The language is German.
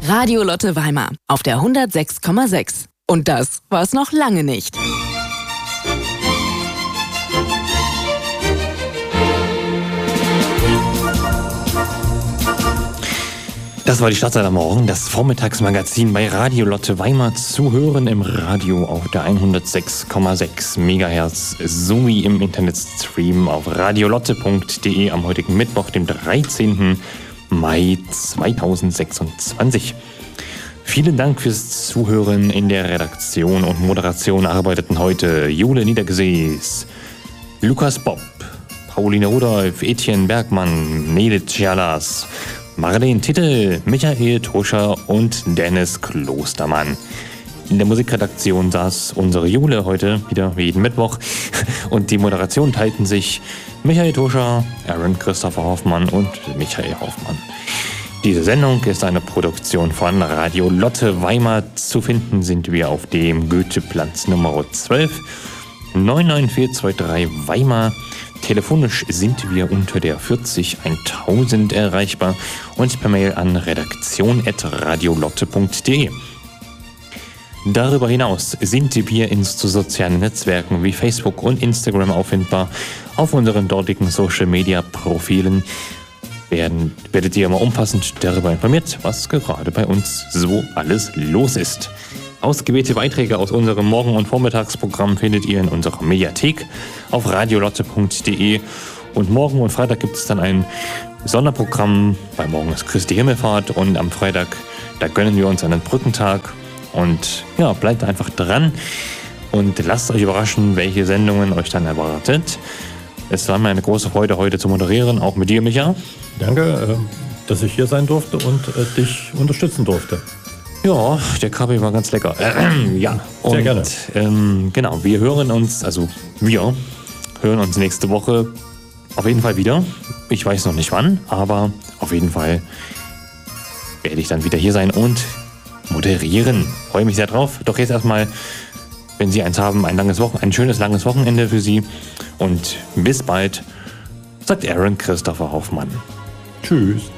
Radio Lotte Weimar auf der 106,6. Und das war's noch lange nicht. Das war die Stadtzeit am Morgen, das Vormittagsmagazin bei Radio Lotte Weimar, zu hören im Radio auf der 106,6 MHz sowie im Internetstream auf radiolotte.de am heutigen Mittwoch, dem 13. Mai 2026. Vielen Dank fürs Zuhören. In der Redaktion und Moderation arbeiteten heute Jule Niedergesäß, Lukas Bob, Pauline Rudolph, Etienne Bergmann, Nele Cialas, Marlene Titte, Michael Toscher und Dennis Klostermann. In der Musikredaktion saß unsere Jule heute wieder wie jeden Mittwoch und die Moderation teilten sich Michael Toscher, Aaron Christopher Hoffmann und Michael Hoffmann. Diese Sendung ist eine Produktion von Radio Lotte Weimar. Zu finden sind wir auf dem Goetheplatz Nummer 12, 99423 Weimar. Telefonisch sind wir unter der 40 1000 erreichbar und per Mail an redaktion@radiolotte.de. Darüber hinaus sind wir in sozialen Netzwerken wie Facebook und Instagram auffindbar. Auf unseren dortigen Social-Media-Profilen werdet ihr immer umfassend darüber informiert, was gerade bei uns so alles los ist. Ausgewählte Beiträge aus unserem Morgen- und Vormittagsprogramm findet ihr in unserer Mediathek auf radiolotte.de. Und morgen und Freitag gibt es dann ein Sonderprogramm. Bei morgen ist Christi Himmelfahrt und am Freitag, da gönnen wir uns einen Brückentag. Und ja, bleibt einfach dran und lasst euch überraschen, welche Sendungen euch dann erwartet. Es war mir eine große Freude, heute zu moderieren, auch mit dir, Micha. Danke, dass ich hier sein durfte und dich unterstützen durfte. Ja, der Kaffee war ganz lecker. Ja, sehr gerne. Genau, wir hören uns nächste Woche auf jeden Fall wieder. Ich weiß noch nicht wann, aber auf jeden Fall werde ich dann wieder hier sein und moderieren. Freue mich sehr drauf. Doch jetzt erstmal, wenn Sie eins haben, ein schönes langes Wochenende für Sie. Und bis bald, sagt Aaron Christopher Hoffmann. Tschüss.